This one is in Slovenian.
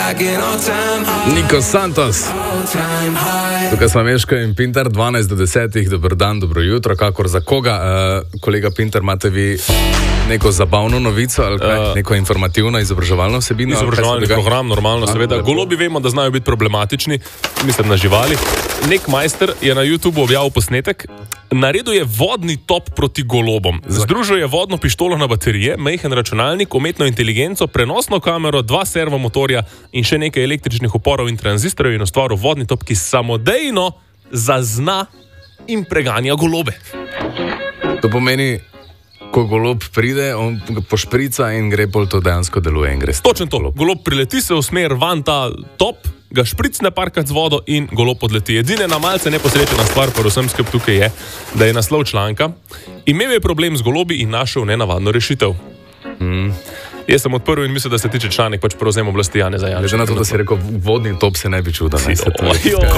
Niko Santos. Tukaj smo Meško in Pintar, 12 do 10. Dober dan, dobro jutro, kakor za koga. Kolega Pintar, imate vi neko zabavno novico ali kaj? Neko informativno, izobraževalno vsebino? Izobraževalni program, normalno, seveda. Golobi vemo, da znajo biti problematični, mislim na živali. Nek majster je na YouTubeu objavil posnetek. Naredil je vodni top proti golobom. Združil je vodno pištolo na baterije, majhen računalnik, umetno inteligenco, prenosno kamero, 2 servomotorja in še nekaj električnih uporov in tranzistorjev in ustvaril vodni top, ki samodejno zazna in preganja golobe. To pomeni, ko golob pride, on pošprica in gre bolj to dejansko deluje in gre. Točno to. Golob prileti, se usmer van ta top, ga špricne parkrat z vodo in golob odleti. Edina malce neposrečena stvar, pa vsem skup tukaj je, da je naslov članka. Imel je problem z golobi in našel nenavadno rešitev. Jaz sem odprl in mislil, da se tiče članek, pač prevzem oblasti Janeza Janše. Že na to, da si rekel, vodni top se ne bi čudil.